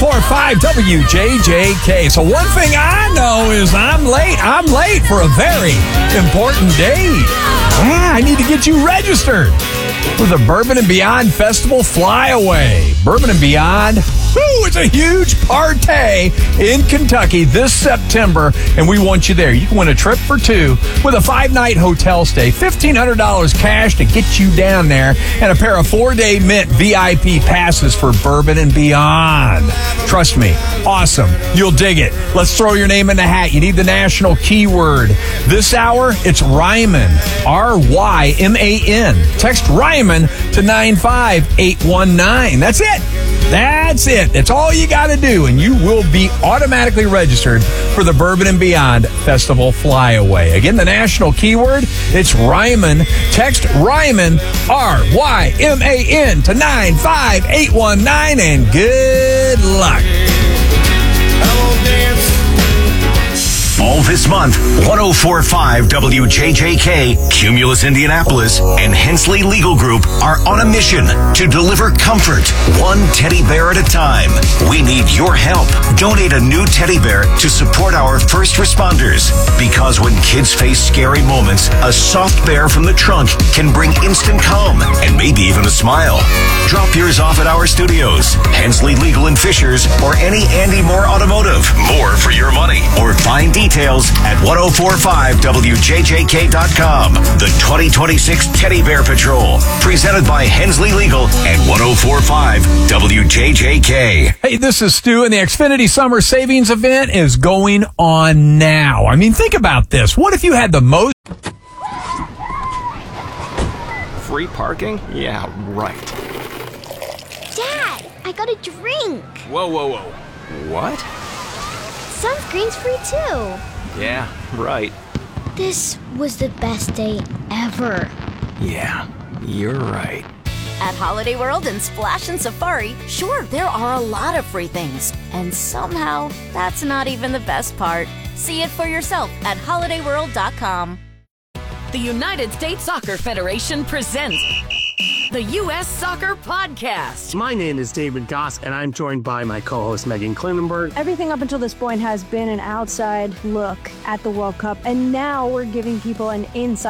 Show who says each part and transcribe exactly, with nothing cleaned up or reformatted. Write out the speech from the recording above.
Speaker 1: four five W J J K. So one thing I know is I'm late. I'm late for a very important date. Yeah, I need to get you registered for the Bourbon and Beyond Festival Flyaway. Bourbon and Beyond, woo, it's a huge party in Kentucky this September, and we want you there. You can win a trip for two with a five-night hotel stay, fifteen hundred dollars cash to get you down there, and a pair of four-day Mint V I P passes for Bourbon and Beyond. Trust me, awesome. You'll dig it. Let's throw your name in the hat. You need the national keyword. This hour, it's Ryman, R Y M A N. Text Ryman to nine five eight one nine. That's it. That's it. That's all you got to do, and you will be automatically registered for the Bourbon and Beyond Festival Flyaway. Again, the national keyword, it's Ryman. Text Ryman, R Y M A N, to nine five eight one nine, and good luck.
Speaker 2: All this month, one oh four point five W J J K, Cumulus Indianapolis, and Hensley Legal Group are on a mission to deliver comfort, one teddy bear at a time. We need your help. Donate a new teddy bear to support our first responders. Because when kids face scary moments, a soft bear from the trunk can bring instant calm and maybe even a smile. Drop yours off at our studios, Hensley Legal and Fishers, or any Andy Moore Automotive. More for your money. Or find details at ten forty-five W J J K dot com. The twenty twenty-six Teddy Bear Patrol, presented by Hensley Legal and ten forty-five W J J K.
Speaker 1: Hey, this is Stu, and the Xfinity Summer Savings Event is going on now. I mean, think about this. What if you had the most...
Speaker 3: Free parking? Yeah, right.
Speaker 4: Dad, I got a drink.
Speaker 3: Whoa, whoa, whoa. What?
Speaker 4: Sunscreen's free too.
Speaker 3: Yeah, right.
Speaker 4: This was the best day ever.
Speaker 3: Yeah, you're right.
Speaker 5: At Holiday World and Splash and Safari, sure, there are a lot of free things. And somehow, that's not even the best part. See it for yourself at holiday world dot com.
Speaker 6: The United States Soccer Federation presents the U S Soccer Podcast.
Speaker 7: My name is David Goss, and I'm joined by my co-host Megan Klinenberg.
Speaker 8: Everything up until this point has been an outside look at the World Cup, and now we're giving people an inside